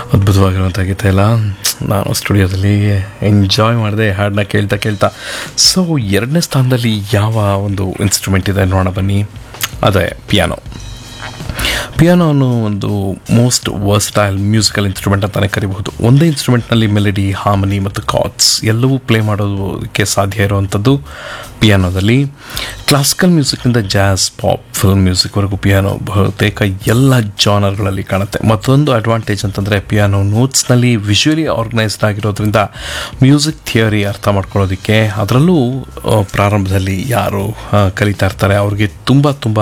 ಅದ್ಭುತವಾಗಿರುವಂಥ ಗೀತೆ ಎಲ್ಲ ನಾನು ಸ್ಟುಡಿಯೋದಲ್ಲಿ ಎಂಜಾಯ್ ಮಾಡಿದೆ ಹಾಡನ್ನ ಕೇಳ್ತಾ ಕೇಳ್ತಾ. ಸೊ ಎರಡನೇ ಸ್ಥಾನದಲ್ಲಿ ಯಾವ ಒಂದು ಇನ್ಸ್ಟ್ರೂಮೆಂಟ್ ಇದೆ ನೋಡೋಣ ಬನ್ನಿ. ಅದೇ ಪಿಯಾನೋ. ಪಿಯಾನೋ ಅನ್ನೋ ಒಂದು ಮೋಸ್ಟ್ ವರ್ಸ್ಟೈಲ್ ಮ್ಯೂಸಿಕಲ್ ಇನ್ಸ್ಟ್ರೂಮೆಂಟ್ ಅಂತಲೇ ಕರಿಬಹುದು. ಒಂದೇ ಇನ್ಸ್ಟ್ರೂಮೆಂಟ್ನಲ್ಲಿ ಮೆಲಡಿ, ಹಾರ್ಮನಿ ಮತ್ತು ಕಾರ್ಡ್ಸ್ ಎಲ್ಲವೂ ಪ್ಲೇ ಮಾಡೋದಕ್ಕೆ ಸಾಧ್ಯ ಇರುವಂಥದ್ದು ಪಿಯಾನೋದಲ್ಲಿ. Classical ಮ್ಯೂಸಿಕ್ನಿಂದ jazz, pop, film ಮ್ಯೂಸಿಕ್ವರೆಗೂ piano ಬಹುತೇಕ ಎಲ್ಲ ಜಾನರ್ಗಳಲ್ಲಿ ಕಾಣುತ್ತೆ. ಮತ್ತೊಂದು ಅಡ್ವಾಂಟೇಜ್ ಅಂತಂದರೆ ಪಿಯಾನೋ ನೋಟ್ಸ್ನಲ್ಲಿ ವಿಜುವಲಿ ಆರ್ಗನೈಸ್ಡ್ ಆಗಿರೋದ್ರಿಂದ ಮ್ಯೂಸಿಕ್ ಥಿಯರಿ ಅರ್ಥ ಮಾಡ್ಕೊಳ್ಳೋದಕ್ಕೆ, ಅದರಲ್ಲೂ ಪ್ರಾರಂಭದಲ್ಲಿ ಯಾರು ಕಲಿತಾ ಇರ್ತಾರೆ ಅವ್ರಿಗೆ ತುಂಬ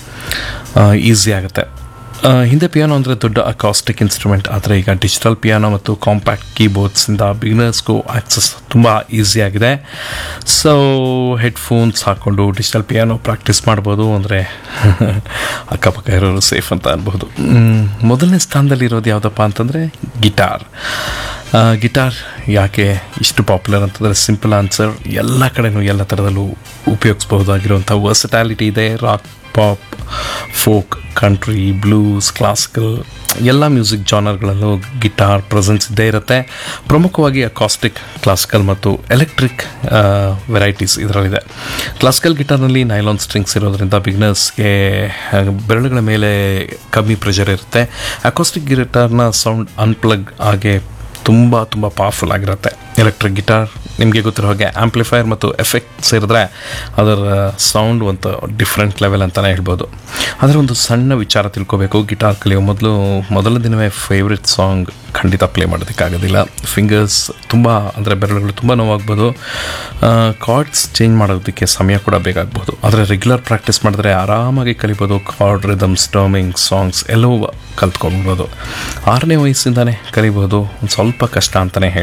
ಈಸಿ ಆಗುತ್ತೆ. ಹಿಂದೆ ಪಿಯಾನೋ ಅಂದರೆ ದೊಡ್ಡ ಅಕಾಸ್ಟಿಕ್ ಇನ್ಸ್ಟ್ರೂಮೆಂಟ್, ಆದರೆ ಈಗ ಡಿಜಿಟಲ್ ಪಿಯಾನೋ ಮತ್ತು ಕಾಂಪ್ಯಾಕ್ಟ್ ಕೀಬೋರ್ಡ್ಸಿಂದ ಬಿಗಿನರ್ಸ್ಗೂ ಆಕ್ಸೆಸ್ ತುಂಬ ಈಸಿಯಾಗಿದೆ. ಸೊ ಹೆಡ್ಫೋನ್ಸ್ ಹಾಕ್ಕೊಂಡು ಡಿಜಿಟಲ್ ಪಿಯಾನೋ ಪ್ರಾಕ್ಟೀಸ್ ಮಾಡ್ಬೋದು, ಅಂದರೆ ಅಕ್ಕಪಕ್ಕ ಇರೋರು ಸೇಫ್ ಅಂತ ಅನ್ಬೋದು. ಮೊದಲನೇ ಸ್ಥಾನದಲ್ಲಿರೋದು ಯಾವುದಪ್ಪ ಅಂತಂದರೆ ಗಿಟಾರ್. ಗಿಟಾರ್ ಯಾಕೆ ಇಷ್ಟು ಪಾಪ್ಯುಲರ್ ಅಂತಂದರೆ ಸಿಂಪಲ್ ಆನ್ಸರ್, ಎಲ್ಲ ಕಡೆನೂ ಎಲ್ಲ ಥರದಲ್ಲೂ ಉಪಯೋಗಿಸ್ಬಹುದಾಗಿರುವಂಥ ವರ್ಸಟ್ಯಾಲಿಟಿ ಇದೆ. Rock, pop, folk, country, blouse, classical ಎಲ್ಲ ಮ್ಯೂಸಿಕ್ ಜಾನರ್ಗಳಲ್ಲೂ ಗಿಟಾರ್ ಪ್ರೆಸೆನ್ಸ್ ಇದ್ದೇ ಇರುತ್ತೆ. ಪ್ರಮುಖವಾಗಿ ಅಕಾಸ್ಟಿಕ್, ಕ್ಲಾಸಿಕಲ್ ಮತ್ತು ಎಲೆಕ್ಟ್ರಿಕ್ ವೆರೈಟೀಸ್ ಇದರಲ್ಲಿದೆ. ಕ್ಲಾಸಿಕಲ್ ಗಿಟಾರ್ನಲ್ಲಿ ನೈಲಾನ್ ಸ್ಟ್ರಿಂಗ್ಸ್ ಇರೋದ್ರಿಂದ ಬಿಗಿನರ್ಸ್ಗೆ ಬೆರಳುಗಳ ಮೇಲೆ ಕಮ್ಮಿ ಪ್ರೆಷರ್ ಇರುತ್ತೆ. ಅಕಾಸ್ಟಿಕ್ ಗಿಟಾರ್ನ ಸೌಂಡ್ ಅನ್ಪ್ಲಗ್ ಆಗಿ ತುಂಬ ಪವರ್ಫುಲ್ ಆಗಿರುತ್ತೆ. ಎಲೆಕ್ಟ್ರಿಕ್ ಗಿಟಾರ್ ನಿಮಗೆ ಗೊತ್ತಿರೋ ಹಾಗೆ ಆಂಪ್ಲಿಫೈಯರ್ ಮತ್ತು ಎಫೆಕ್ಟ್ಸ್ ಇರಿದ್ರೆ ಅದರ ಸೌಂಡ್ ಒಂದು ಡಿಫ್ರೆಂಟ್ ಲೆವೆಲ್ ಅಂತಲೇ ಹೇಳ್ಬೋದು. ಆದರೆ ಒಂದು ಸಣ್ಣ ವಿಚಾರ ತಿಳ್ಕೋಬೇಕು. ಗಿಟಾರ್ ಕಲಿಯೋ ಮೊದಲ ದಿನವೇ ಫೇವ್ರೆಟ್ ಸಾಂಗ್ ಖಂಡಿತ ಪ್ಲೇ ಮಾಡೋದಕ್ಕಾಗೋದಿಲ್ಲ. ಫಿಂಗರ್ಸ್ ಅಂದರೆ ಬೆರಳುಗಳು ತುಂಬ ನೋವಾಗ್ಬೋದು. ಕಾರ್ಡ್ಸ್ ಚೇಂಜ್ ಮಾಡೋದಕ್ಕೆ ಸಮಯ ಕೂಡ ಬೇಕಾಗ್ಬೋದು. ಆದರೆ ರೆಗ್ಯುಲರ್ ಪ್ರಾಕ್ಟೀಸ್ ಮಾಡಿದ್ರೆ ಆರಾಮಾಗಿ ಕಲಿಬೋದು. ಕಾರ್ಡ್ ರಿದಮ್ಸ್, ಟರ್ಮಿಂಗ್, ಸಾಂಗ್ಸ್ ಎಲ್ಲವೂ ಕಲ್ತ್ಕೊಳ್ಬೋದು. 6ನೇ ವಯಸ್ಸಿಂದನೇ ಕಲಿಬೋದು. ಒಂದು ಸ್ವಲ್ಪ ಕಷ್ಟ ಅಂತಲೇ ಹೇಳಿ